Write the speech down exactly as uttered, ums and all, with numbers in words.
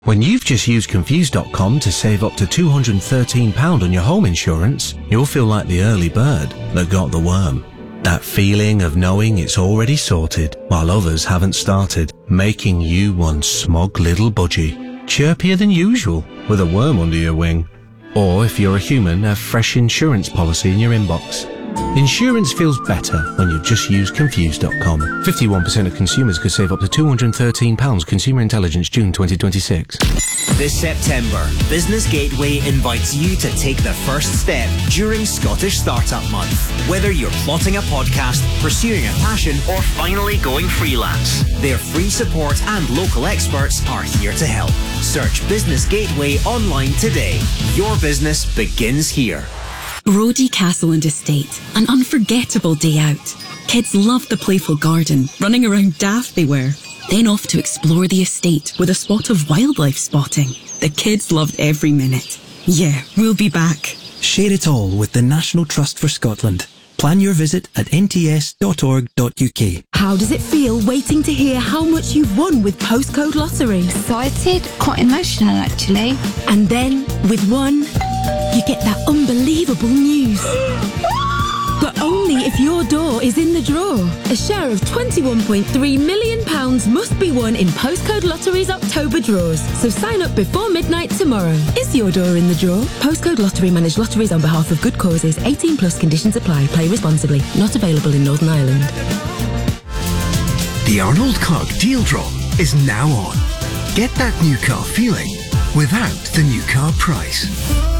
When you've just used Confused dot com to save up to two hundred and thirteen pounds on your home insurance, you'll feel like the early bird that got the worm. That feeling of knowing it's already sorted while others haven't started, making you one smug little budgie, chirpier than usual with a worm under your wing. Or if you're a human, a fresh insurance policy in your inbox. Insurance feels better when you just use Confused dot com. fifty-one percent of consumers could save up to two hundred and thirteen pounds. Consumer Intelligence, June twenty twenty-six. This September, Business Gateway invites you to take the first step during Scottish Startup Month. Whether you're plotting a podcast, pursuing a passion, or finally going freelance, their free support and local experts are here to help. Search Business Gateway online today. Your business begins here. Brodie Castle and Estate, an unforgettable day out. Kids loved the playful garden, running around daft they were. Then off to explore the estate with a spot of wildlife spotting. The kids loved every minute. Yeah, we'll be back. Share it all with the National Trust for Scotland. Plan your visit at n t s dot org dot u k. How does it feel waiting to hear how much you've won with Postcode Lottery? Excited, quite emotional actually. And then, with one, you get that unbelievable news. But only if your door is in the draw. A share of twenty-one point three million pounds must be won in Postcode Lottery's October draws. So sign up before midnight tomorrow. Is your door in the draw? Postcode Lottery manage lotteries on behalf of good causes. eighteen plus conditions apply. Play responsibly. Not available in Northern Ireland. The Arnold Clark Deal Drop is now on. Get that new car feeling without the new car price.